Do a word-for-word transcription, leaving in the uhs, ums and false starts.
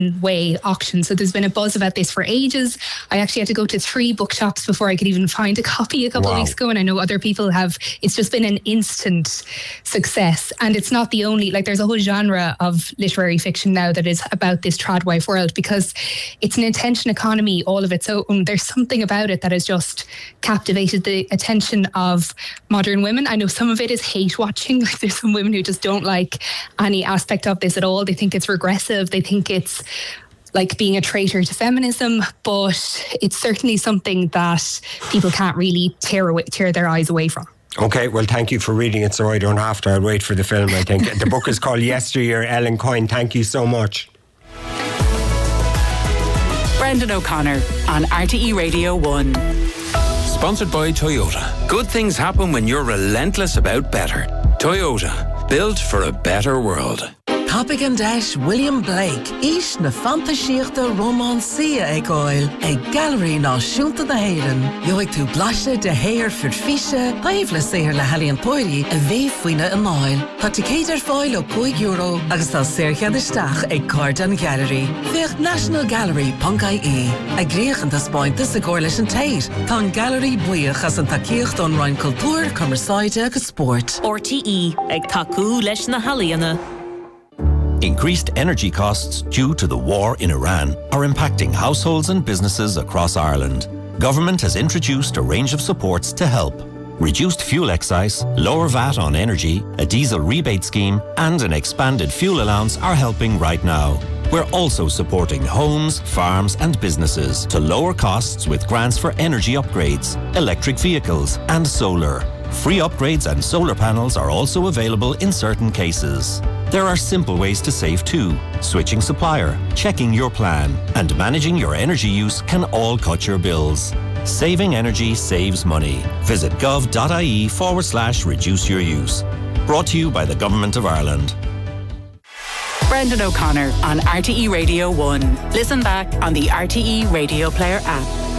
way auction. So there's been a buzz about this for ages. I actually had to go to three bookshops before I could even find a copy a couple wow. of weeks ago, and I know other people have. It's just been an instant success, and it's not the only, like there's a whole genre of literary fiction now that is about this tradwife world, because it's an attention economy all of its own. There's something about it that has just captivated the attention of modern women. I know some of it is hate watching. Like there's some women who just don't like any aspect of this at all. They think it's regressive. They think it's like being a traitor to feminism, but it's certainly something that people can't really tear away, tear their eyes away from. Okay, well, thank you for reading it, so I don't have to. I'll wait for the film, I think. The book is called Yesteryear. Ellen Coyne, thank you so much. Brendan O'Connor on R T E Radio one. Sponsored by Toyota. Good things happen when you're relentless about better. Toyota, built for a better world. Topic and Dash William Blake. Ish na fantasíochta romansia ag oil. Ag gallery náisiúnta na héireann. Joig tú blaise de héir fyr fiche. Paimh le séir le halian poiri a bheith fuine an oil. Tá ticéidir fáil o five euro agus tá séirchead isteach ag Cardan Gallery. Bheith National Gallery Punkai E. Ag gréachanta spáinte sa gcóir leis an téir. Tá an gallery buíoch as an takeíocht an rain cultúr, commerceide agus sport. R T E ag taú leis na haliana. Increased energy costs due to the war in Iran are impacting households and businesses across Ireland. Government has introduced a range of supports to help. Reduced fuel excise, lower V A T on energy, a diesel rebate scheme, and an expanded fuel allowance are helping right now. We're also supporting homes, farms, and businesses to lower costs with grants for energy upgrades, electric vehicles, and solar. Free upgrades and solar panels are also available in certain cases. There are simple ways to save too. Switching supplier, checking your plan, and managing your energy use can all cut your bills. Saving energy saves money. Visit gov.ie forward slash reduce your use. Brought to you by the Government of Ireland. Brendan O'Connor on R T E Radio one. Listen back on the R T E Radio Player app.